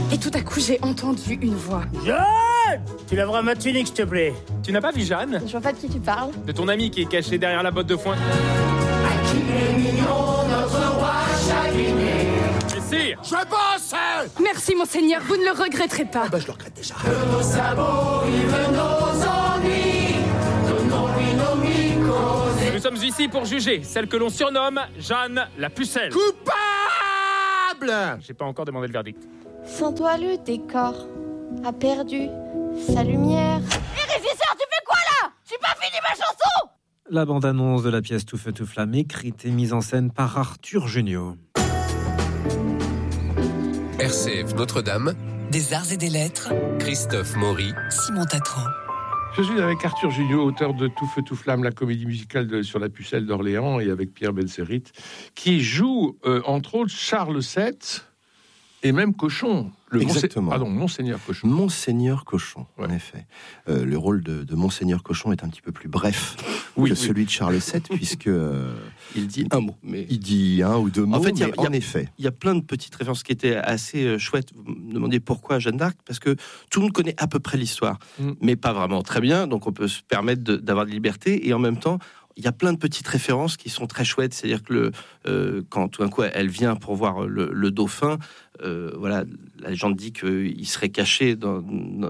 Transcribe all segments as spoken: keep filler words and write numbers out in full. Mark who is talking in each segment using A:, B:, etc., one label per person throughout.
A: Et tout à coup, j'ai entendu une voix.
B: Jeanne! Tu laveras ma tunique, s'il te plaît.
C: Tu n'as pas vu Jeanne?
D: Je vois pas de qui tu parles.
C: De ton ami qui est caché derrière la botte de foin.
E: À qui est mignon, notre roi Chahiné.
C: Messire!
F: Je bosse!
A: Merci, monseigneur, vous ne le regretterez pas.
F: Ah bah, je le regrette déjà.
E: De nos sabots, vive nos ennuis. Donnons-lui nos micros.
C: Nous sommes ici pour juger celle que l'on surnomme Jeanne la pucelle.
F: Coupable!
C: J'ai pas encore demandé le verdict.
D: Sans toi, le décor a perdu sa lumière.
G: Hé, régisseur, tu fais quoi là? J'ai pas fini ma chanson!
H: La bande-annonce de la pièce Tout feu tout flamme, écrite et mise en scène par Arthur Jugnot.
I: R C F Notre-Dame,
J: Des arts et des lettres,
I: Christophe Maury,
J: Simon Tatran.
K: Je suis avec Arthur Jugnot, auteur de Tout feu tout flamme, la comédie musicale de, sur la pucelle d'Orléans, et avec Pierre Benserrit, qui joue, euh, entre autres, Charles sept et même Cochon. Le
L: Exactement.
K: Monse... Pardon, Monseigneur Cochon.
L: Monseigneur Cochon,
K: ouais.
L: En effet. Euh, le rôle de, de Monseigneur Cochon est un petit peu plus bref
K: oui,
L: que
K: oui.
L: celui de Charles sept, puisque... Euh,
M: il dit un mot. Mais...
L: Il dit un ou deux mots,
M: en fait, il y a,
L: mais
M: y a,
L: en effet.
M: Il y a plein de petites références qui étaient assez euh, chouettes. Vous me demandez pourquoi Jeanne d'Arc? Parce que tout le monde connaît à peu près l'histoire, mm. mais pas vraiment très bien, donc on peut se permettre de, d'avoir de liberté, et en même temps, il y a plein de petites références qui sont très chouettes. C'est-à-dire que le, euh, quand tout d'un coup elle vient pour voir le, le dauphin, euh, voilà, la légende dit qu'il serait caché dans,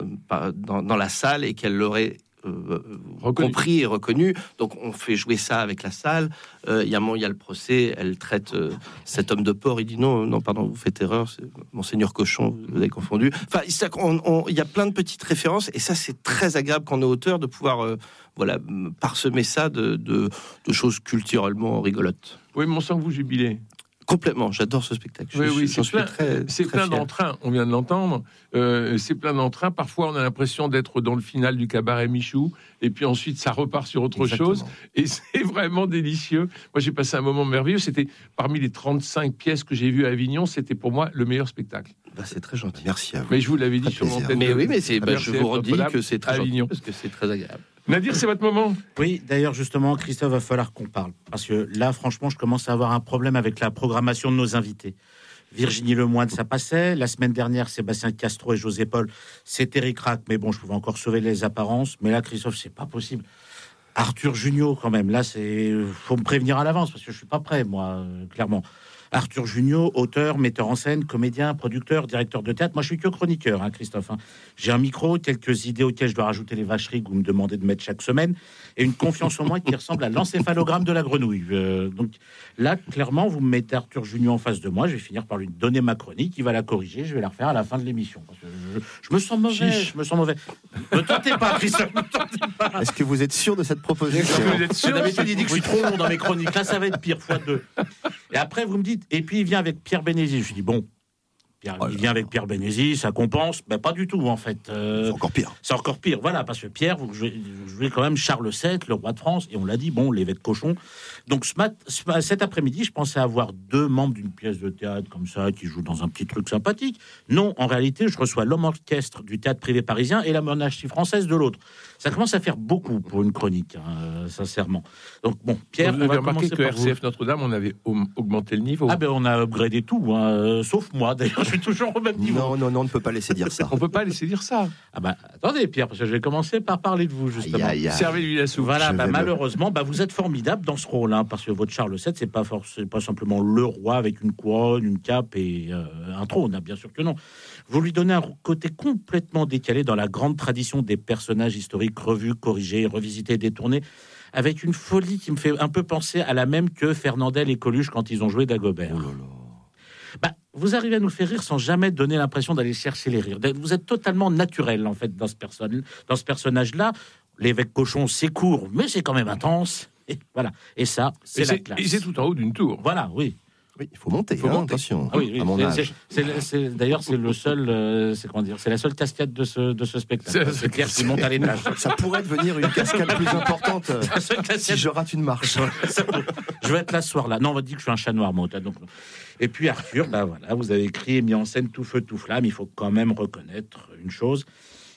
M: dans, dans la salle et qu'elle l'aurait euh, compris et reconnu. Donc on fait jouer ça avec la salle. Euh, il y a il y a le procès. Elle traite euh, cet homme de porc. Il dit non, non, pardon, vous faites erreur. C'est Monseigneur Cochon. Vous avez confondu. Enfin, il y a plein de petites références et ça c'est très agréable quand on est auteur de pouvoir euh, voilà, parsemer ça de, de, de choses culturellement rigolotes.
K: Oui, mais on sent que vous jubilez.
M: Complètement, j'adore ce spectacle.
K: Oui,
M: je,
K: oui,
M: j'en
K: c'est plein,
M: suis très,
K: c'est
M: très
K: plein
M: fier.
K: d'entrain, on vient de l'entendre. Euh, c'est plein d'entrain. Parfois, on a l'impression d'être dans le final du cabaret Michou, et puis ensuite, ça repart sur autre Exactement. chose, et c'est vraiment délicieux. Moi, j'ai passé un moment merveilleux. C'était parmi les trente-cinq pièces que j'ai vues à Avignon, c'était pour moi le meilleur spectacle.
M: Bah, c'est très gentil.
L: Merci à vous.
K: Mais je vous l'avais dit
L: très
K: sur
L: plaisir.
K: l'antenne.
M: Mais oui, mais c'est, bah, je vous redis
K: Notre-Dame,
M: que c'est très gentil,
K: Avignon.
M: parce que c'est très agréable.
K: Nadir, c'est votre moment.
N: Oui, d'ailleurs, justement, Christophe, va falloir qu'on parle. Parce que là, franchement, je commence à avoir un problème avec la programmation de nos invités. Virginie Lemoine, ça passait. La semaine dernière, Sébastien Castro et José Paul, c'était ric-rac. Mais bon, je pouvais encore sauver les apparences. Mais là, Christophe, c'est pas possible. Arthur Jugnot, quand même. Là, c'est faut me prévenir à l'avance parce que je suis pas prêt, moi, euh, clairement. Arthur Jugnot, auteur, metteur en scène, comédien, producteur, directeur de théâtre. Moi, je suis que chroniqueur, hein, Christophe. Hein. J'ai un micro, quelques idées auxquelles je dois rajouter les vacheries que vous me demandez de mettre chaque semaine, et une confiance en moi qui ressemble à l'encéphalogramme de la grenouille. Euh, donc là, clairement, vous me mettez Arthur Jugnot en face de moi, je vais finir par lui donner ma chronique, il va la corriger, je vais la refaire à la fin de l'émission. Parce que je, je me sens mauvais, Chiche. je me sens mauvais. Ne tentez pas, Christophe, ne tentez pas.
L: Est-ce que vous êtes sûr de cette proposition?
K: Vous êtes sûr?
N: D'habitude, il dit que je suis trop long dans mes chroniques. Là, ça va être pire, fois deux. Et après, vous me dites, et puis il vient avec Pierre Bénézy. Je dis, bon, Pierre, oh il vient avec Pierre Bénézy, ça compense. Ben, pas du tout, en fait. Euh,
L: c'est encore pire.
N: C'est encore pire, voilà, parce que Pierre, vous jouez, vous jouez quand même Charles sept, le roi de France, et on l'a dit, bon, l'évêque Cochon. Donc, ce mat, ce, cet après-midi, je pensais avoir deux membres d'une pièce de théâtre comme ça, qui jouent dans un petit truc sympathique. Non, en réalité, je reçois l'homme orchestre du théâtre privé parisien et la monarchie française de l'autre. Ça commence à faire beaucoup pour une chronique, hein, sincèrement. Donc, bon, Pierre,
K: vous
N: on
K: avez
N: va
K: remarqué que
N: par
K: R C F Notre-Dame, on avait augmenté le niveau.
N: Ah ben, on a upgradé tout, hein, euh, sauf moi. D'ailleurs, je suis toujours au même niveau.
L: Non, non, non, on ne peut pas laisser dire ça.
K: On peut pas laisser dire ça.
N: Ah bah, attendez, Pierre, parce que je vais commencer par parler de vous, justement.
L: Aïe, aïe, aïe.
K: Servez-lui la soupe.
N: Voilà, bah,
L: le...
N: malheureusement, bah, vous êtes formidable dans ce rôle, hein, parce que votre Charles sept, c'est pas, for- c'est pas simplement le roi avec une couronne, une cape et euh, un trône, hein, bien sûr que non. Vous lui donnez un côté complètement décalé dans la grande tradition des personnages historiques revus, corrigés, revisités, détournés, avec une folie qui me fait un peu penser à la même que Fernandel et Coluche quand ils ont joué Dagobert.
L: Oh là là.
N: Bah, vous arrivez à nous faire rire sans jamais donner l'impression d'aller chercher les rires. Vous êtes totalement naturel, en fait, dans ce, perso- dans ce personnage-là. L'évêque Cochon, c'est court, mais c'est quand même intense. Et voilà. Et ça, c'est
K: et
N: la
K: c'est,
N: classe.
K: Et c'est tout en haut d'une tour.
N: Voilà, oui.
L: Oui, il faut monter,
K: faut
L: hein,
K: monter.
L: attention,
N: Ah oui, oui,
L: à mon
N: c'est,
L: âge.
N: c'est, c'est, c'est, d'ailleurs, c'est le seul, euh, c'est comment dire, c'est la seule cascade de ce, de ce spectacle.
K: C'est,
N: c'est Pierre qui monte à l'étage.
L: Ça pourrait devenir une cascade plus importante si je rate une marche.
N: Je vais être là ce soir-là. Non, on va dire que je suis un chat noir, moi. Donc. Et puis Arthur, bah voilà, vous avez écrit et mis en scène Tout feu, tout flamme. Il faut quand même reconnaître une chose.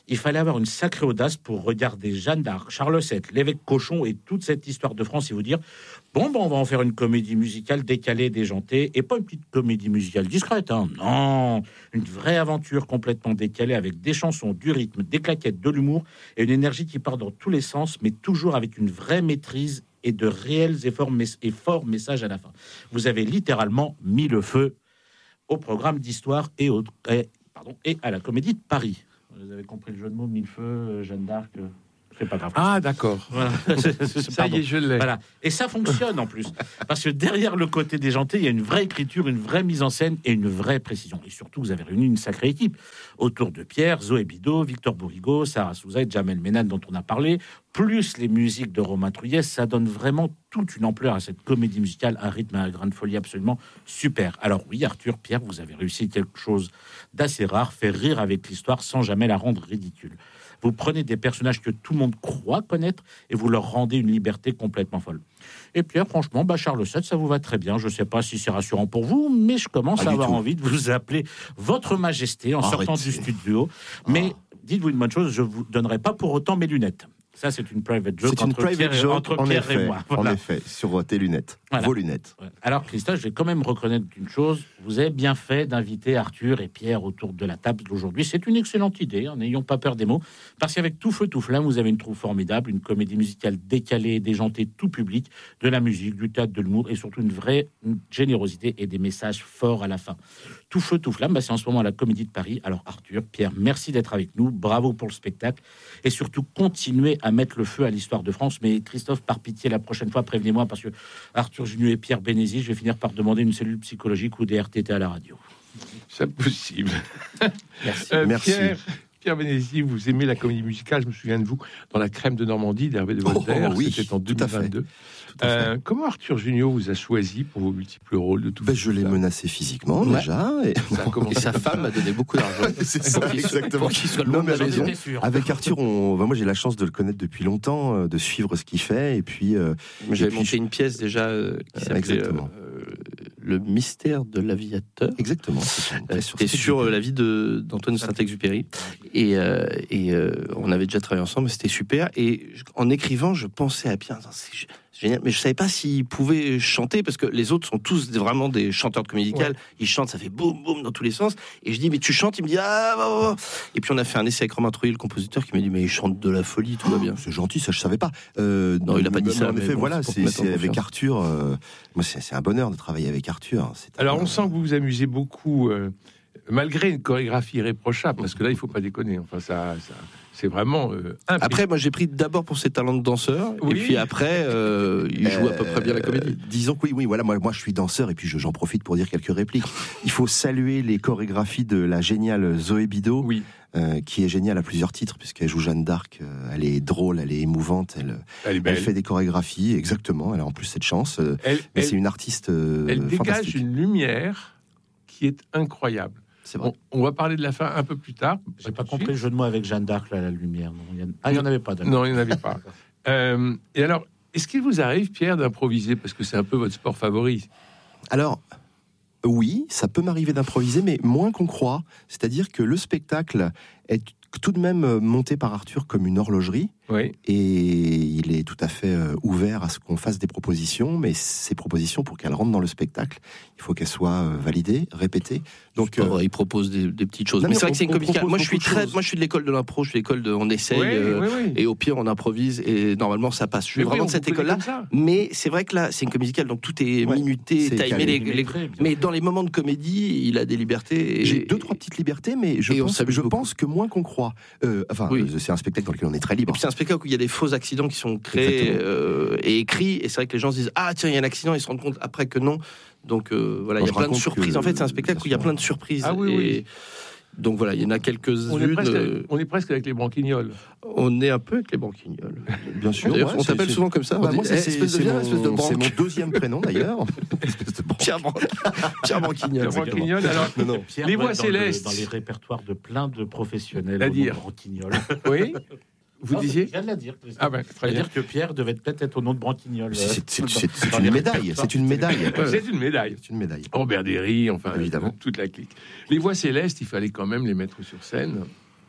N: Il fallait avoir une sacrée audace pour regarder Jeanne d'Arc, Charles sept, l'évêque Cochon et toute cette histoire de France et vous dire bon, ben, on va en faire une comédie musicale décalée, déjantée, et pas une petite comédie musicale discrète, hein. Non, une vraie aventure complètement décalée avec des chansons, du rythme, des claquettes, de l'humour et une énergie qui part dans tous les sens, mais toujours avec une vraie maîtrise et de réels efforts et forts messages à la fin. Vous avez littéralement mis le feu au programme d'histoire et, au, et, pardon, et à la Comédie de Paris. Vous avez compris le jeu de mots, mille feux, Jeanne d'Arc, c'est pas grave.
K: Ah, d'accord.
N: Voilà. c'est, c'est,
K: ça y est, je l'ai.
N: Voilà. Et ça fonctionne en plus. Parce que derrière le côté déjanté, il y a une vraie écriture, une vraie mise en scène et une vraie précision. Et surtout, vous avez réuni une sacrée équipe autour de Pierre, Zoé Bidault, Victor Bourrigaud, Sarah Souza et Jamel Ménane dont on a parlé, plus les musiques de Romain Truyès. Ça donne vraiment toute une ampleur à cette comédie musicale, un rythme et un grain de folie absolument super. Alors oui, Arthur, Pierre, vous avez réussi quelque chose d'assez rare, faire rire avec l'histoire sans jamais la rendre ridicule. Vous prenez des personnages que tout le monde croit connaître et vous leur rendez une liberté complètement folle. Et Pierre, franchement, bah Charles sept, ça vous va très bien. Je ne sais pas si c'est rassurant pour vous, mais je commence
L: pas
N: à avoir
L: tout.
N: envie de vous appeler Votre Majesté en
L: Arrêtez.
N: sortant du studio. Mais
L: oh.
N: dites-vous une bonne chose, je ne vous donnerai pas pour autant mes lunettes. Ça, c'est une private joke
L: C'est une
N: entre
L: private
N: Pierre,
L: joke,
N: entre
L: en
N: Pierre
L: effet,
N: et moi. Voilà.
L: En effet, sur tes lunettes,
N: Voilà.
L: vos lunettes.
N: Ouais. Alors, Christophe, je vais quand même reconnaître une chose. Vous avez bien fait d'inviter Arthur et Pierre autour de la table aujourd'hui. C'est une excellente idée, hein, n'ayons pas peur des mots. Parce qu'avec Tout Feu, Tout Flamme, vous avez une troupe formidable, une comédie musicale décalée, déjantée, tout public, de la musique, du théâtre, de l'humour et surtout une vraie générosité et des messages forts à la fin. Tout Feu, Tout Flamme, bah, c'est en ce moment à la Comédie de Paris. Alors, Arthur, Pierre, merci d'être avec nous. Bravo pour le spectacle. Et surtout, continuez à mettre le feu à l'histoire de France. Mais Christophe, par pitié, la prochaine fois, prévenez-moi, parce que Arthur Junior et Pierre Bénézy, je vais finir par demander une cellule psychologique ou des R T T à la radio.
K: C'est possible.
N: Merci.
K: Euh,
L: Merci.
K: Pierre, Pierre Bénézy, vous aimez la comédie musicale. Je me souviens de vous dans La Crème de Normandie d'Hervé de Voltaire.
L: Oh, oui,
K: c'était en
L: tout
K: deux
L: à
K: mille vingt-deux.
L: fait. Tout à fait.
K: Euh, comment Arthur Junior vous a choisi pour vos multiples rôles de tout
L: Ben, je l'ai menacé physiquement
M: Ouais.
L: déjà. Et,
K: Ça a commencé
M: Et sa
K: comme
M: femme
K: ça.
M: a donné beaucoup d'argent.
L: c'est ça,
M: Pour qu'il soit-
L: exactement.
M: pour qu'il soit
L: Non,
M: loin de
L: mais
M: la
L: raison.
M: maison.
L: Avec Arthur, on, ben, moi j'ai la chance de le connaître depuis longtemps, euh, de suivre ce qu'il fait. Et puis, euh,
M: J'avais
L: et puis,
M: monté une pièce déjà euh, qui
L: Euh,
M: s'appelait
L: exactement.
M: euh, Le mystère de l'aviateur.
L: Exactement. C'est une
M: Euh,
L: pièce
M: C'était sur euh, la vie de, d'Antoine de Saint-Exupéry. Et, euh, et euh, on avait déjà travaillé ensemble, c'était super. Et je- en écrivant, je pensais à Pierre, c'est g- génial. Mais je savais pas s'il pouvait chanter, parce que les autres sont tous des- vraiment des chanteurs de comédie musicale.
K: Ouais.
M: Ils chantent, ça fait boum, boum dans tous les sens. Et je dis, mais tu chantes? Il me dit, ah, bah, bah, bah. Et puis on a fait un essai avec Romain Trouillet, le compositeur, qui m'a dit, mais il chante de la folie, tout va bien.
L: C'est gentil, ça je savais pas. Euh,
M: Non, il a pas dit
L: mais
M: ça,
L: En
M: mais
L: effet,
M: bon,
L: voilà,
M: c'est pour
L: c'est
M: te mettre en
L: c'est avec
M: confiance.
L: Arthur. euh, moi, c'est c'est un bonheur de travailler avec Arthur. C'est
K: Alors,
L: un-
K: on sent que vous vous amusez beaucoup, euh, malgré une chorégraphie irréprochable, parce que là, il faut pas déconner. Enfin, ça, ça c'est vraiment euh, impeccable.
M: Après, moi, j'ai pris d'abord pour ses talents de danseur,
K: Oui.
M: et puis après, euh, il joue à peu près bien la comédie.
L: Euh, disons que oui, oui, voilà, moi, moi je suis danseur et puis je- j'en profite pour dire quelques répliques. Il faut saluer les chorégraphies de la géniale Zoé Bidault,
K: Oui,
L: euh, qui est géniale à plusieurs titres, puisqu'elle joue Jeanne d'Arc. euh, elle est drôle, elle est émouvante, elle,
K: elle est
L: elle
K: belle.
L: fait des chorégraphies, exactement. Elle a en plus cette chance. euh,
K: Elle,
L: mais
K: elle-
L: c'est une artiste euh,
K: elle dégage
L: fantastique.
K: une lumière qui est incroyable.
L: C'est vrai.
K: On, on va parler de la fin un peu plus tard.
N: J'ai pas compris le jeu de mots avec Jeanne d'Arc, là, la lumière. Non, il y en... Ah, il n'y en avait pas. d'accord.
K: Non, il n'y en avait pas. Euh, et alors, est-ce qu'il vous arrive, Pierre, d'improviser? Parce que c'est un peu votre sport favori.
L: Alors, oui, ça peut m'arriver d'improviser, mais moins qu'on croit. C'est-à-dire que le spectacle est tout de même euh, monté par Arthur comme une horlogerie,
K: Oui.
L: et il est tout à fait euh, ouvert à ce qu'on fasse des propositions, mais ces propositions, pour qu'elles rentrent dans le spectacle, il faut qu'elles soient euh, validées, répétées. Donc,
M: Bon,
L: euh,
M: il propose des, des petites choses.
L: non,
M: mais
L: mais
M: c'est vrai
L: on-
M: que c'est une
L: on
M: comédie musicale.
L: propose
M: Moi, je suis
L: beaucoup de
M: très,
L: choses.
M: moi, je suis de l'école de l'impro. Je suis de l'école de, on essaye,
K: Oui,
M: euh,
K: oui, oui.
M: et au pire, on improvise, et normalement, ça passe. Je suis
K: Mais oui,
M: vraiment
K: on
M: de cette
K: vous connaît
M: école-là.
K: comme ça.
M: Mais c'est vrai que là, c'est une comédie musicale, donc tout est
L: Ouais,
M: minuté,
L: c'est
M: timé.
L: calé.
M: Les, les-
N: Millimétré, bien
M: mais
N: sûr.
M: dans les moments de comédie, il a des libertés. Et...
L: j'ai deux, trois petites libertés, mais je,
M: Et on
L: pense,
M: s'amuse
L: je
M: beaucoup.
L: pense que moins qu'on croit. Euh, enfin,
M: Oui.
L: euh, c'est un spectacle dans lequel on est très
M: Et
L: libre.
M: puis c'est un spectacle où il y a des faux accidents qui sont créés
L: Exactement.
M: euh, et écrits. Et c'est vrai que les gens se disent, ah tiens, il y a un accident, ils se rendent compte après que non. Donc euh, voilà,
L: Moi,
M: il y a
L: je
M: plein de
L: raconte
M: surprises.
L: que-
M: En fait, c'est un spectacle où il y a
L: bien
M: plein
L: sûr.
M: de surprises.
K: Ah oui,
M: et...
K: oui.
M: Donc voilà, il y en a quelques-unes.
K: On est, presque,
M: euh,
K: on est presque avec les branquignoles.
M: On est un peu avec les banquignoles.
L: Bien sûr.
M: D'ailleurs,
L: ouais,
M: on
L: c'est-
M: t'appelle
L: c'est-
M: souvent comme ça.
L: Bah,
M: on dit,
L: moi, c'est
M: eh,
L: c'est-
M: espèce de
L: c'est
M: viens,
L: mon,
M: espèce de
L: c'est
M: branque.
L: mon deuxième prénom d'ailleurs. Espèce de branque.
M: Pierre, Ban- Pierre Banquignol.
K: Les branquignoles, alors,
L: Non, non.
N: Pierre
K: Les
N: doit
K: voix
N: être dans le-
K: célestes.
N: Dans les répertoires de plein de professionnels.
K: C'est-à-dire
N: au nom de Branquignol.
K: oui. Vous
N: Non,
K: disiez
N: Je viens de la dire. Christophe.
K: Ah ben, très bien.
N: C'est-à-dire que Pierre devait peut-être être au nom de Branquignol.
L: C'est- c'est-
N: euh,
L: c'est-
N: dans-
L: c'est
N: dans
L: une
N: les
L: médaille.
N: répertoires.
L: C'est une médaille.
K: C'est une médaille.
L: C'est une médaille.
K: Robert Derry, enfin,
L: Évidemment.
K: toute la clique. Les voix célestes, il fallait quand même les mettre sur scène.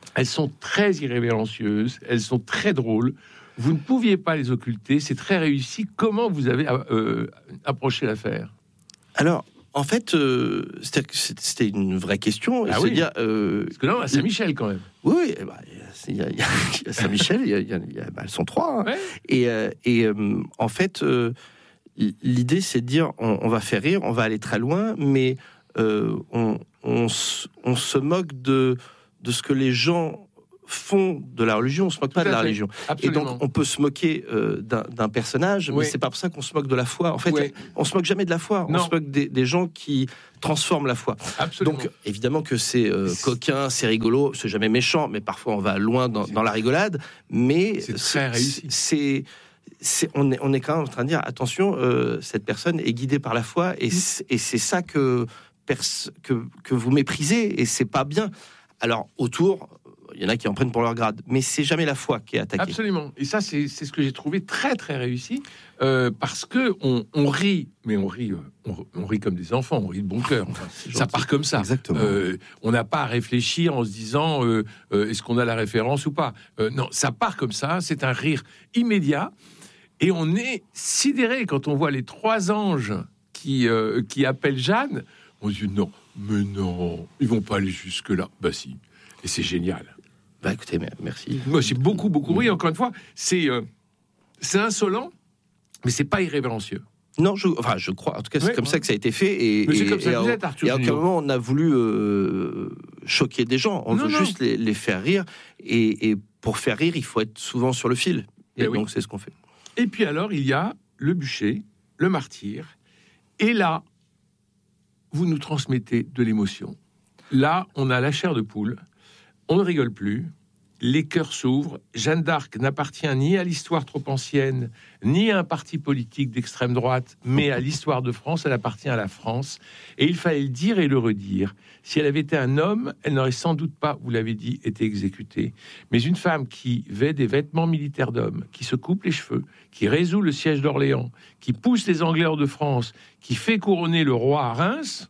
K: Elles sont très irrévérencieuses, elles sont très drôles. Vous ne pouviez pas les occulter, c'est très réussi. Comment vous avez euh, approché l'affaire ?
M: Alors, en fait, euh, c'était, c'était une vraie question.
K: Ah oui.
M: Dire, euh,
K: Parce que là, on a Saint-Michel quand même.
M: Oui, oui. Bah, il y a, il y a, il y a Saint-Michel, il y a, il y a, il y a, bah, elles sont trois. Hein.
K: Ouais.
M: Et, euh, et euh, en fait, euh, l'idée, c'est de dire, on, on va faire rire, on va aller très loin, mais euh, on, on, on se moque de, de ce que les gens font de la religion, on se moque
K: Tout
M: pas de la
K: fait.
M: religion.
K: Absolument.
M: Et donc, on peut se moquer euh, d'un, d'un personnage,
K: Oui.
M: mais c'est pas pour ça qu'on se moque de la foi. En fait,
K: Oui.
M: on se moque jamais de la foi.
K: Non.
M: On se moque des, des gens qui transforment la foi.
K: Absolument.
M: Donc, évidemment que c'est euh, coquin, c'est rigolo, c'est jamais méchant, mais parfois on va loin dans, dans la rigolade. Mais
K: c'est très réussi.
M: C'est, c'est, on, est, on est quand même en train de dire attention, euh, cette personne est guidée par la foi, et, c'est, et c'est ça que, pers- que, que vous méprisez, et c'est pas bien. Alors, autour, il y en a qui en prennent pour leur grade, mais c'est jamais la foi qui est attaquée.
K: Absolument. Et ça, c'est, c'est ce que j'ai trouvé très, très réussi, euh, parce que on, on rit, mais on rit, euh, on, on rit comme des enfants, on rit de bon cœur. Enfin, ça part comme ça.
L: Exactement.
K: Euh, on n'a pas à réfléchir en se disant euh, euh, est-ce qu'on a la référence ou pas. Euh, non, ça part comme ça. C'est un rire immédiat, et on est sidéré quand on voit les trois anges qui euh, qui appellent Jeanne. On se dit non, mais non, ils vont pas aller jusque là. Bah si. Et c'est génial.
M: Bah écoutez, merci.
K: Moi, j'ai beaucoup, beaucoup ri. Encore une fois, c'est, euh, c'est insolent, mais c'est pas irrévérencieux.
M: Non, je, enfin, je crois. En tout cas, c'est
K: Ouais,
M: comme
K: ouais.
M: ça que ça a été fait. Et,
K: Mais c'est
M: et-
K: comme ça
M: et
K: que
M: à-
K: vous êtes, Arthur
M: Et à aucun
K: Junior.
M: moment on a voulu euh, choquer des gens. On
K: Non,
M: veut
K: non.
M: juste les, les faire rire. Et, et pour faire rire, il faut être souvent sur le fil. Et
K: Eh oui.
M: donc, c'est ce qu'on fait.
K: Et puis alors, il y a le bûcher, le martyr. Et là, vous nous transmettez de l'émotion. Là, on a la chair de poule. On ne rigole plus. Les cœurs s'ouvrent. Jeanne d'Arc n'appartient ni à l'histoire trop ancienne, ni à un parti politique d'extrême droite, mais à l'histoire de France. Elle appartient à la France. Et il fallait le dire et le redire. Si elle avait été un homme, elle n'aurait sans doute pas, vous l'avez dit, été exécutée. Mais une femme qui vêt des vêtements militaires d'homme, qui se coupe les cheveux, qui résout le siège d'Orléans, qui pousse les Anglais hors de France, qui fait couronner le roi à Reims,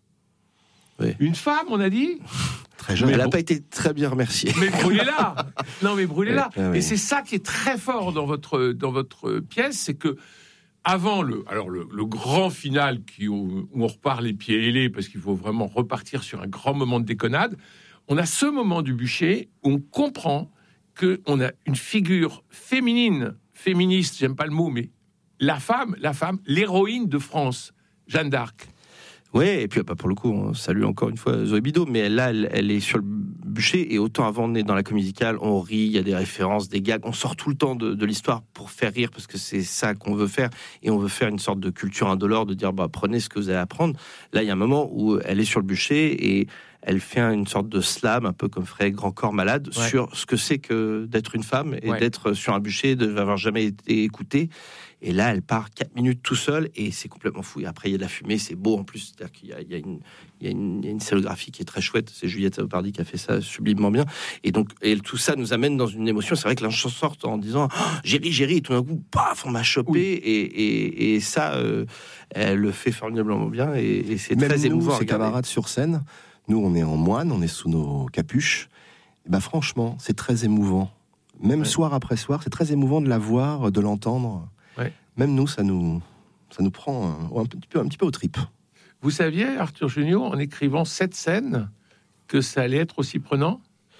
M: oui.
K: Une femme, on a dit.
L: Très jeune.
M: Elle n'a
K: bon.
M: pas été très bien remerciée.
K: Mais brûlez-la. Non, mais brûlez-la.
L: Ouais, ouais.
K: Et c'est ça qui est très fort dans votre dans votre pièce, c'est que avant le alors le, le grand final qui où on repart les pieds ailés parce qu'il faut vraiment repartir sur un grand moment de déconnade, on a ce moment du bûcher où on comprend que on a une figure féminine, féministe, j'aime pas le mot, mais la femme, la femme, l'héroïne de France, Jeanne d'Arc.
M: Oui, et puis bah, pour le coup, on salue encore une fois Zoé Bido, mais là, elle, elle est sur le bûcher, et autant avant, on est dans la comédie musicale, on rit, il y a des références, des gags, on sort tout le temps de, de l'histoire pour faire rire, parce que c'est ça qu'on veut faire, et on veut faire une sorte de culture indolore, de dire, bah, prenez ce que vous avez à prendre. Là, il y a un moment où elle est sur le bûcher, et elle fait une sorte de slam, un peu comme ferait Grand Corps Malade,
K: Ouais.
M: sur ce que c'est que d'être une femme, et
K: Ouais.
M: d'être sur un bûcher, de n'avoir jamais été écoutée. Et là, elle part quatre minutes tout seule, et c'est complètement fou. Et après, il y a de la fumée, c'est beau en plus. C'est-à-dire qu'il y a, il y a une, il y a une, il y a une scénographie qui est très chouette. C'est Juliette Leopardi qui a fait ça sublimement bien. Et donc, et tout ça nous amène dans une émotion. C'est vrai que là, on sort en disant oh, j'ai ri, j'ai ri, et tout d'un coup, paf, on m'a chopé.
K: Oui.
M: Et, et, et ça, euh, elle le fait formidablement bien, et, et c'est
L: Même
M: très
L: nous,
M: émouvant. à
L: ses
M: regarder.
L: camarades sur scène, nous, on est en moine, on est sous nos capuches. Et ben, franchement, c'est très émouvant. Même
K: Ouais.
L: soir après soir, c'est très émouvant de la voir, de l'entendre.
K: Ouais.
L: Même nous, ça nous, ça nous prend un, un petit peu, un petit peu aux tripes.
K: Vous saviez, Arthur Junior, en écrivant cette scène, que ça allait être aussi prenant?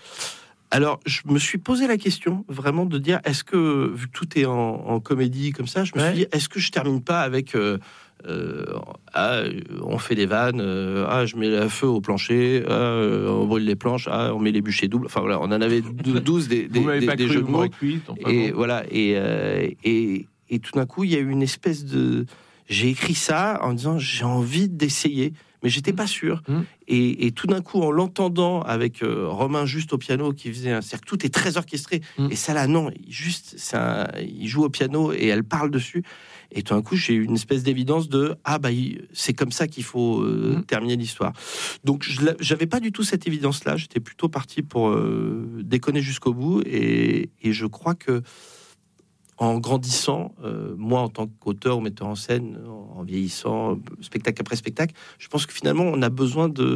M: Alors, je me suis posé la question, vraiment, de dire, est-ce que, vu que tout est en, en comédie comme ça, je me
K: Ouais.
M: suis dit, est-ce que je termine pas avec, euh, euh, ah, on fait des vannes, euh, ah, je mets le feu au plancher, ah, euh, on brûle les planches, ah, on met les bûchers doubles. Enfin, voilà, on en avait douze des, des,
K: Vous m'avez
M: des-
K: pas
M: des
K: cru,
M: jeux de
K: vous
M: mots.
K: m'aurez cuite, enfin
M: Et
K: bon.
M: voilà, et, euh, et, et tout d'un coup, il y a eu une espèce de... J'ai écrit ça en disant, j'ai envie d'essayer, mais j'étais pas sûr.
K: Mmh.
M: Et, et tout d'un coup, en l'entendant avec euh, Romain Juste au piano, qui faisait un cercle, tout est très orchestré.
K: Mmh.
M: Et ça là, non, il- juste, c'est un- il joue au piano et elle parle dessus. Et tout d'un coup, j'ai eu une espèce d'évidence de ah bah il- c'est comme ça qu'il faut euh,
K: Mmh.
M: terminer l'histoire. Donc je l'a- j'avais pas du tout cette évidence-là. J'étais plutôt parti pour euh, déconner jusqu'au bout. Et, et je crois que en grandissant, euh, moi en tant qu'auteur ou metteur en scène, en, en vieillissant, spectacle après spectacle, je pense que finalement on a besoin de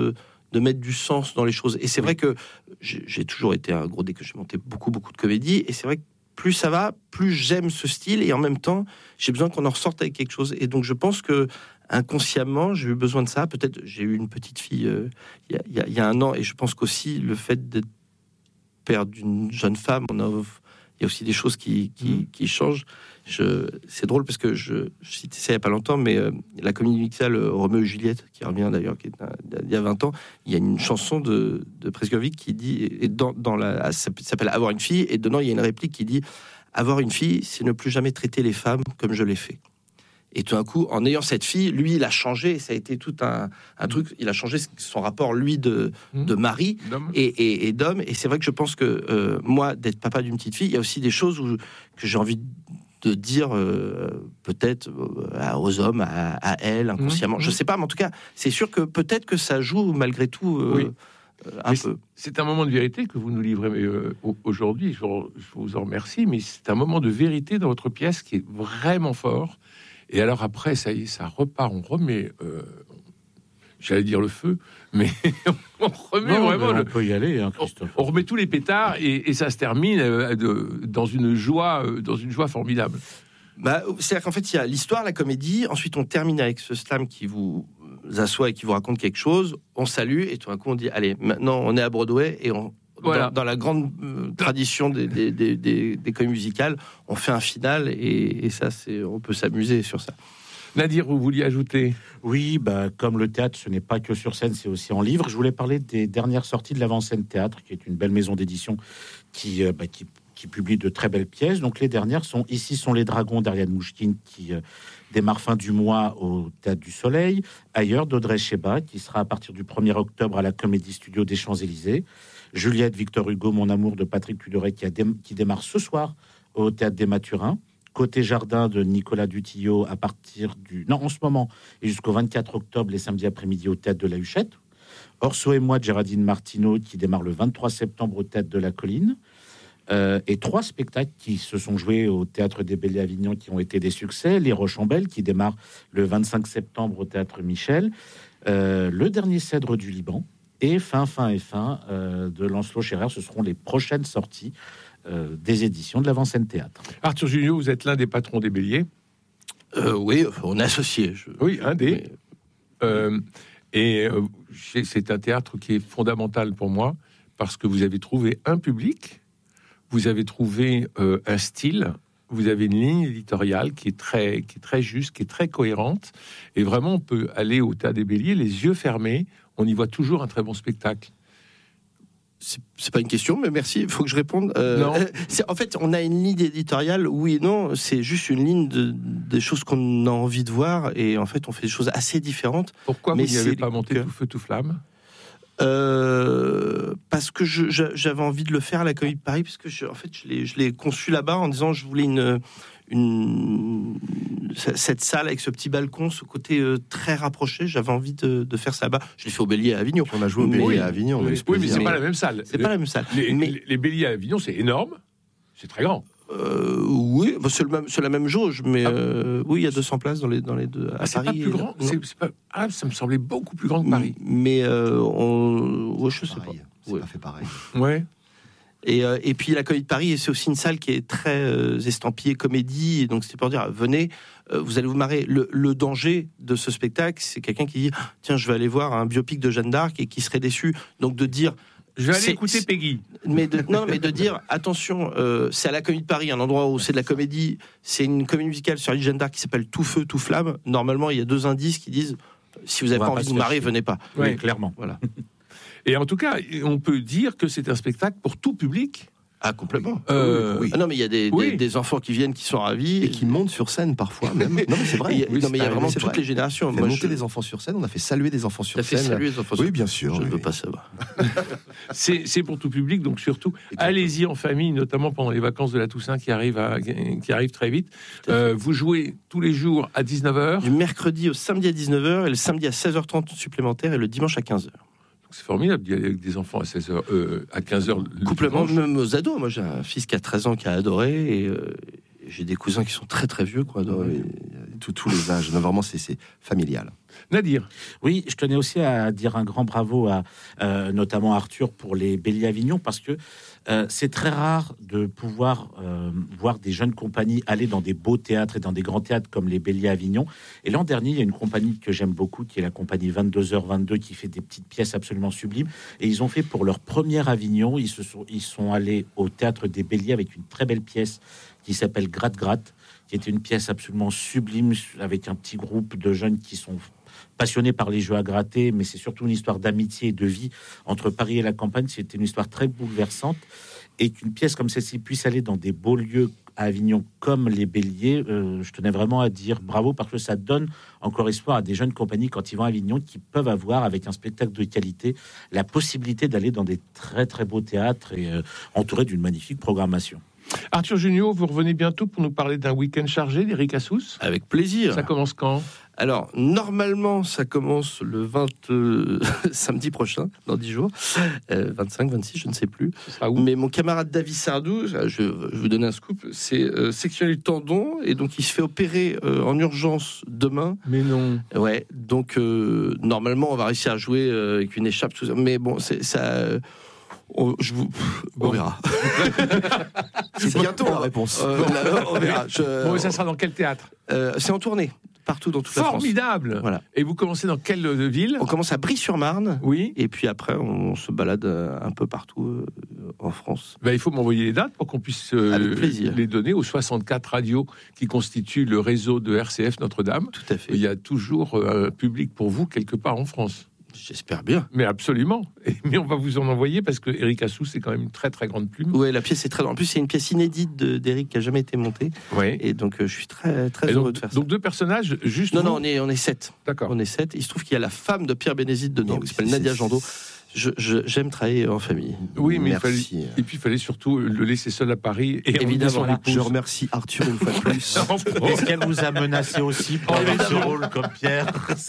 M: de mettre du sens dans les choses. Et c'est vrai que j'ai, j'ai toujours été un gros dès que j'ai monté beaucoup, beaucoup de comédies. Et c'est vrai que plus ça va, plus j'aime ce style. Et en même temps, j'ai besoin qu'on en ressorte avec quelque chose. Et donc, je pense que inconsciemment, j'ai eu besoin de ça. Peut-être, j'ai eu une petite fille euh, il y, y, y a un an. Et je pense qu'aussi, le fait d'être père d'une jeune femme, on a... il y a aussi des choses qui, qui, mmh. qui changent. Je, c'est drôle parce que je, je citais ça il n'y a pas longtemps, mais euh, la comédie musicale euh, Roméo et Juliette, qui revient d'ailleurs, qui est un, il y a vingt ans, il y a une chanson de, de Prescovic qui dit, et dans, dans la, ça s'appelle Avoir une fille, et dedans il y a une réplique qui dit Avoir une fille, c'est ne plus jamais traiter les femmes comme je l'ai fait. Et tout d'un coup, en ayant cette fille, lui, il a changé. Ça a été tout un, un truc. Il a changé son rapport, lui, de, de mari et, et, et d'homme. Et c'est vrai que je pense que euh, moi, d'être papa d'une petite fille, il y a aussi des choses où, que j'ai envie de dire, euh, peut-être euh, aux hommes, à, à elle, inconsciemment. Mmh. Je sais pas, mais en tout cas, c'est sûr que peut-être que ça joue malgré tout. Euh,
K: oui.
M: Un peu.
K: C'est un moment de vérité que vous nous livrez euh, aujourd'hui. Je, je vous en remercie, mais c'est un moment de vérité dans votre pièce qui est vraiment fort. Et alors après, ça y est, ça repart, on remet, euh, j'allais dire le feu, mais on remet
N: non,
K: vraiment...
N: On
K: le,
N: peut y aller, hein, Christophe.
K: On, on remet tous les pétards et, et ça se termine euh, de, dans une joie, euh, dans une joie formidable.
M: Bah, c'est-à-dire qu'en fait, il y a l'histoire, la comédie, ensuite on termine avec ce slam qui vous assoit et qui vous raconte quelque chose, on salue, et tout d'un coup on dit, allez, maintenant on est à Broadway, et on... Voilà. Dans, dans la grande euh, tradition des, des, des, des, des comédies musicales, on fait un final et, et ça, c'est, on peut s'amuser sur ça.
K: Nadir, vous vouliez ajouter ?
N: Oui, bah, comme le théâtre, ce n'est pas que sur scène, c'est aussi en livre. Je voulais parler des dernières sorties de l'Avant-Scène Théâtre, qui est une belle maison d'édition qui, euh, bah, qui, qui publie de très belles pièces. Donc les dernières sont Ici sont les dragons d'Ariane Mouchkine, qui euh, démarre fin du mois au Théâtre du Soleil. Ailleurs d'Audrey Cheba, qui sera à partir du premier octobre à la Comédie Studio des Champs-Élysées. Juliette, Victor Hugo, Mon amour de Patrick Tudoret, qui, a dé- qui démarre ce soir au Théâtre des Mathurins. Côté Jardin de Nicolas Dutillot à partir du... Non, en ce moment, et jusqu'au vingt-quatre octobre, les samedis après-midi au Théâtre de la Huchette. Orso et moi de Géraldine Martineau, qui démarre le vingt-trois septembre au Théâtre de la Colline. Euh, et trois spectacles qui se sont joués au Théâtre des Bellets Avignon qui ont été des succès. Les Rochambelles, qui démarre le vingt-cinq septembre au Théâtre Michel. Euh, le Dernier Cèdre du Liban. Et Fin, Fin et Fin euh, de Lancelot Scherrer, ce seront les prochaines sorties euh, des éditions de l'Avant-Scène Théâtre.
K: Arthur Junio, vous êtes l'un des patrons des Béliers.
M: Euh, oui, on est associé. Je...
K: Oui, un des.
M: Mais...
K: Euh, et euh, c'est un théâtre qui est fondamental pour moi parce que vous avez trouvé un public, vous avez trouvé euh, un style, vous avez une ligne éditoriale qui est très, qui est très juste, qui est très cohérente. Et vraiment, on peut aller au Théâtre des Béliers les yeux fermés. On y voit toujours un très bon spectacle.
M: C'est, c'est pas une question, mais merci. Il faut que je réponde. Euh,
K: non.
M: C'est, en fait, on a une ligne éditoriale, oui et non. C'est juste une ligne de, des choses qu'on a envie de voir. Et en fait, on fait des choses assez différentes.
K: Pourquoi
M: mais
K: vous n'y avez pas monté que... tout feu, tout flamme
M: euh, Parce que je, je, j'avais envie de le faire à la Comédie de Paris, parce que je, en fait, je l'ai, je l'ai conçu là-bas en disant je voulais une... Une, cette salle avec ce petit balcon, ce côté euh, très rapproché, j'avais envie de, de faire ça là-bas. Je l'ai fait au Bélier à Avignon.
L: On a joué au Bélier
K: oui,
L: à Avignon.
K: Oui, oui, mais c'est pas la même salle.
M: C'est les, pas la même salle.
K: Les,
M: mais
K: les, les Béliers à Avignon, c'est énorme, c'est très grand.
M: Euh, oui, bah c'est, le même, c'est la même jauge, mais ah. euh, oui, il y a deux cents places dans les, dans les deux. À
K: ah, c'est
M: Paris,
K: pas plus grand. C'est, c'est pas, ah, ça me semblait beaucoup plus grand que Paris.
M: Mais euh, on, ouais, je sais
L: pareil.
M: pas.
L: C'est ouais. pas fait pareil.
K: Ouais.
M: Et, euh, et puis la Comédie de Paris, c'est aussi une salle qui est très euh, estampillée comédie. Et donc c'était pour dire, venez, euh, vous allez vous marrer. Le, le danger de ce spectacle, c'est quelqu'un qui dit, tiens, je vais aller voir un biopic de Jeanne d'Arc et qui serait déçu. Donc de dire,
K: je vais aller écouter Peggy.
M: Mais de, non, mais de dire, attention, euh, c'est à la Comédie de Paris, un endroit où c'est de la comédie. C'est une comédie musicale sur Jeanne d'Arc qui s'appelle Tout feu, tout flamme. Normalement, il y a deux indices qui disent, si vous n'avez pas envie de vous marrer, venez pas.
N: Oui, clairement.
M: Voilà.
K: Et en tout cas, on peut dire que c'est un spectacle pour tout public.
M: Ah, complètement.
K: Euh,
M: oui. Ah non, mais il y a des,
K: oui.
M: des, des enfants qui viennent, qui sont ravis.
L: Et qui montent sur scène parfois, même. Non, mais c'est vrai.
M: Il y a,
L: oui,
M: non, mais il y a vraiment
L: toutes
M: vrai. les générations.
L: On a fait
M: Moi,
L: monter
M: je...
L: des enfants sur scène, on a fait saluer des enfants sur
M: T'as
L: scène.
M: fait saluer des enfants sur
L: Oui, bien sûr.
M: Je ne
L: oui.
M: veux pas savoir.
K: c'est, c'est pour tout public, donc surtout, exactement. Allez-y en famille, notamment pendant les vacances de la Toussaint qui arrivent, à, qui arrivent très vite. Euh, vous jouez tous les jours à dix-neuf heures.
M: Du mercredi au samedi à dix-neuf heures, et le samedi à seize heures trente supplémentaire, et le dimanche à quinze heures.
K: C'est formidable d'y aller avec des enfants à seize heures, euh, à quinze heures.
M: Couplement, même aux ados. Moi, j'ai un fils qui a treize ans qui a adoré, et euh, j'ai des cousins qui sont très très vieux qui ont adoré.
L: tous les âges. Non, vraiment, c'est, c'est familial.
K: Nadir.
N: Oui, je tenais aussi à dire un grand bravo à euh, notamment Arthur pour les Béliers Avignon, parce que euh, c'est très rare de pouvoir euh, voir des jeunes compagnies aller dans des beaux théâtres et dans des grands théâtres comme les Béliers Avignon. Et l'an dernier, il y a une compagnie que j'aime beaucoup, qui est la compagnie vingt-deux heures vingt-deux, qui fait des petites pièces absolument sublimes. Et ils ont fait pour leur première Avignon, ils se sont, ils sont allés au théâtre des Béliers avec une très belle pièce qui s'appelle Gratte Gratte, qui était une pièce absolument sublime avec un petit groupe de jeunes qui sont passionnés par les jeux à gratter, mais c'est surtout une histoire d'amitié et de vie entre Paris et la campagne. C'était une histoire très bouleversante, et qu'une pièce comme celle-ci puisse aller dans des beaux lieux à Avignon comme les Béliers, euh, je tenais vraiment à dire bravo, parce que ça donne encore espoir à des jeunes compagnies quand ils vont à Avignon, qui peuvent avoir, avec un spectacle de qualité, la possibilité d'aller dans des très très beaux théâtres et euh, entourés d'une magnifique programmation.
K: Arthur Junio, vous revenez bientôt pour nous parler d'un week-end chargé d'Eric Assous.
M: Avec plaisir.
K: Ça commence quand ?
M: Alors, normalement, ça commence le vingt, euh, samedi prochain, dans dix jours, euh, vingt-cinq, vingt-six, je ne sais plus. Mais mon camarade David Sardou, je, je vais vous donner un scoop, c'est euh, sectionné le tendon, et donc il se fait opérer euh, en urgence demain.
K: Mais non.
M: Ouais, donc euh, normalement, on va réussir à jouer euh, avec une écharpe, tout ça. Mais bon, c'est ça... Euh, On, je vous, on verra.
L: C'est bientôt la réponse.
M: Euh, là, on verra. Je,
K: bon, ça sera dans quel théâtre ?
M: euh, C'est en tournée, partout dans toute la France.
K: Formidable. Voilà. Et vous commencez dans quelle ville ?
M: On commence à Brie-sur-Marne.
K: Oui.
M: Et puis après, on se balade un peu partout euh, en France.
K: Ben, il faut m'envoyer les dates pour qu'on puisse euh, les donner aux soixante-quatre radios qui constituent le réseau de R C F Notre-Dame.
M: Tout à fait.
K: Il y a toujours un public pour vous quelque part en France.
M: J'espère bien.
K: Mais absolument. Et, mais on va vous en envoyer, parce que Eric Assous, c'est quand même une très très grande plume.
M: Oui, la pièce est très... En plus, c'est une pièce inédite de, d'Eric qui a jamais été montée.
K: Oui.
M: Et donc, euh, je suis très, très
K: et
M: heureux
K: donc,
M: de faire ça.
K: Donc, deux personnages, juste.
M: Non,
K: vous...
M: non, on est, on est sept.
K: D'accord.
M: On est sept. Il se trouve qu'il y a la femme de Pierre Bénézide dedans,
L: Oui,
M: qui s'appelle
L: c'est,
M: Nadia
L: c'est,
M: Jandot. Je, je, j'aime travailler en famille.
K: Oui, mais il
L: Merci.
K: fallait, et puis il fallait surtout le laisser seul à Paris. Et
M: évidemment,
K: son
M: voilà.
K: épouse.
L: Je remercie Arthur une fois de plus.
N: Est-ce qu'elle vous a menacé aussi pour avoir ce rôle comme Pierre ?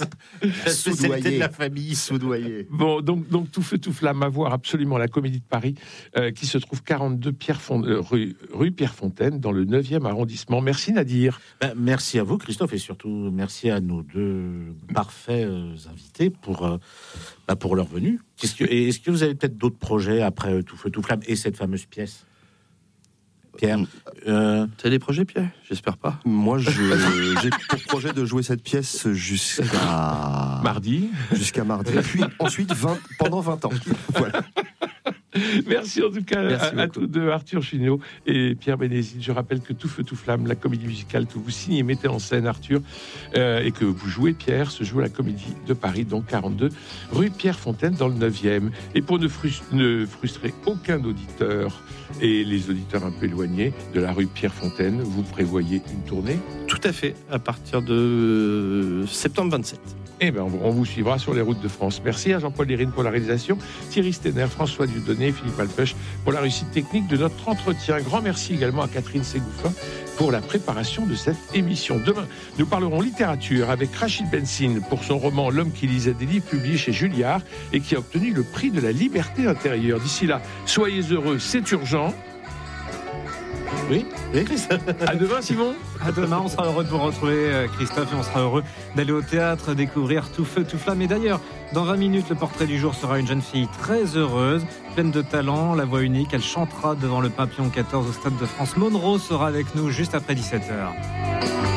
N: La spécialité de la famille.
L: Soudoyé.
K: Bon, donc, donc tout feu, tout flamme à voir absolument la Comédie de Paris, euh, qui se trouve quarante-deux Pierre Font- euh, rue, rue Pierrefontaine, dans le neuvième arrondissement. Merci Nadir.
N: Ben, merci à vous, Christophe, et surtout merci à nos deux parfaits euh, invités pour, euh, ben, pour leur venue. Est-ce que, et est-ce que vous avez peut-être d'autres projets après euh, Tout feu, tout flamme et cette fameuse pièce, Pierre? euh...
M: Tu as des projets, Pierre? J'espère pas.
L: Moi, je, j'ai pour projet de jouer cette pièce jusqu'à
K: mardi.
L: Jusqu'à mardi. Et puis ensuite, vingt, pendant vingt ans. Voilà.
K: Merci en tout cas
M: Merci
K: à, à tous deux, Arthur Junio et Pierre Bénézide. Je rappelle que Tout feu, tout flamme, la comédie musicale que vous signez et mettez en scène, Arthur, euh, et que vous jouez, Pierre, se joue à la Comédie de Paris, donc quarante-deux rue Pierrefontaine, dans le neuvième. Et pour ne, frust- ne frustrer aucun auditeur, et les auditeurs un peu éloignés de la rue Pierrefontaine, vous prévoyez une tournée?
M: Tout à fait, à partir de septembre vingt-sept.
K: Eh bien, on vous suivra sur les routes de France. Merci à Jean-Paul Lérine pour la réalisation, Thierry Stenner, François Dieudonné, Philippe Alpech pour la réussite technique de notre entretien. Grand merci également à Catherine Ségouffin pour la préparation de cette émission. Demain, nous parlerons littérature avec Rachid Bensine pour son roman L'homme qui lisait des livres, publié chez Julliard et qui a obtenu le prix de la liberté intérieure. D'ici là, soyez heureux, c'est urgent.
N: Oui, oui.
K: À demain, Simon.
H: À demain, on sera heureux de vous retrouver, Christophe, et on sera heureux d'aller au théâtre, découvrir Tout feu, tout flamme. Et d'ailleurs, dans vingt minutes, le portrait du jour sera une jeune fille très heureuse, pleine de talent, la voix unique. Elle chantera devant le Papillon quatorze au Stade de France. Monroe sera avec nous juste après dix-sept heures.